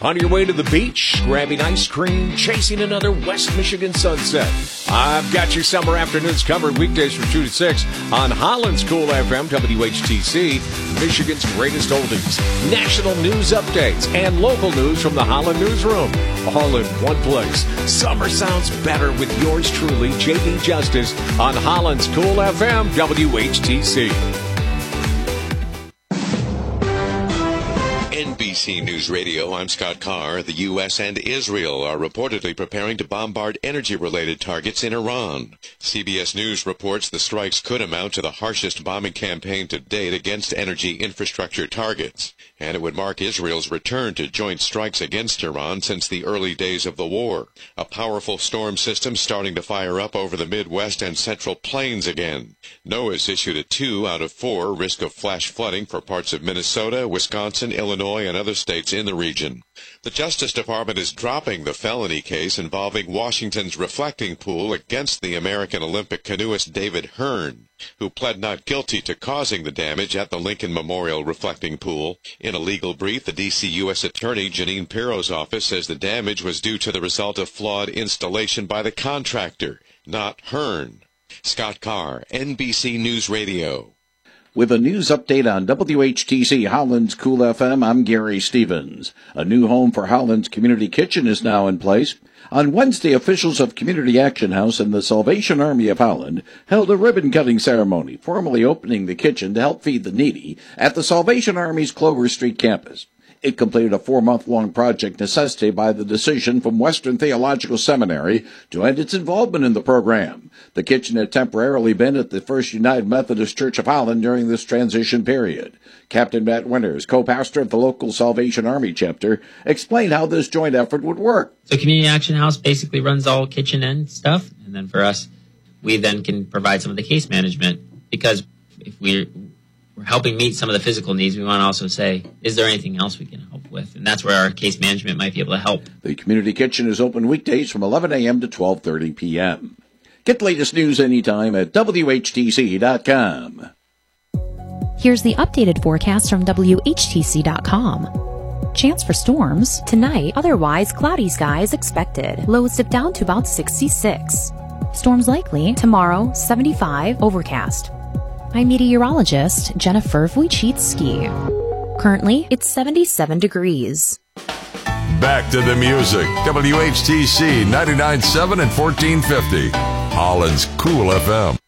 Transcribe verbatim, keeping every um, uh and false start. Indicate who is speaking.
Speaker 1: On your way to the beach, grabbing ice cream, chasing another West Michigan sunset. I've got your summer afternoons covered weekdays from two to six on Holland's Cool F M, W H T C, Michigan's greatest oldies, national news updates, and local news from the Holland Newsroom. All in one place. Summer sounds better with yours truly, J D Justice, on Holland's Cool F M, W H T C.
Speaker 2: N B C News Radio, I'm Scott Carr. The U S and Israel are reportedly preparing to bombard energy-related targets in Iran. C B S News reports the strikes could amount to the harshest bombing campaign to date against energy infrastructure targets, and it would mark Israel's return to joint strikes against Iran since the early days of the war. A powerful storm system starting to fire up over the Midwest and Central Plains again. NOAA's issued a two out of four risk of flash flooding for parts of Minnesota, Wisconsin, Illinois, and other states in the region. The Justice Department is dropping the felony case involving Washington's reflecting pool against the American Olympic canoeist David Hearn, who pled not guilty to causing the damage at the Lincoln Memorial reflecting pool. In a legal brief, the D C U S Attorney Janine Pirro's office says the damage was due to the result of flawed installation by the contractor, not Hearn. Scott Carr, N B C News Radio.
Speaker 3: With a news update on W H T C Holland's Cool F M, I'm Gary Stevens. A new home for Holland's Community Kitchen is now in place. On Wednesday, officials of Community Action House and the Salvation Army of Holland held a ribbon-cutting ceremony, formally opening the kitchen to help feed the needy at the Salvation Army's Clover Street campus. It completed a four-month-long project necessitated by the decision from Western Theological Seminary to end its involvement in the program. The kitchen had temporarily been at the First United Methodist Church of Holland during this transition period. Captain Matt Winters, co-pastor of the local Salvation Army chapter, explained how this joint effort would work.
Speaker 4: So Community Action House basically runs all kitchen end stuff, and then for us, we then can provide some of the case management, because if we're we're helping meet some of the physical needs, we want to also say, is there anything else we can help with? And that's where our case management might be able to help.
Speaker 3: The Community Kitchen is open weekdays from eleven a.m. to twelve thirty p.m. Get the latest news anytime at W H T C dot com.
Speaker 5: Here's the updated forecast from W H T C dot com. Chance for storms tonight, otherwise cloudy skies expected. Lows dip down to about sixty-six. Storms likely tomorrow, seventy-five, overcast. I'm meteorologist Jennifer Wojcicki. Currently, it's seventy-seven degrees.
Speaker 6: Back to the music. W H T C ninety-nine point seven and fourteen fifty. Holland's Cool F M.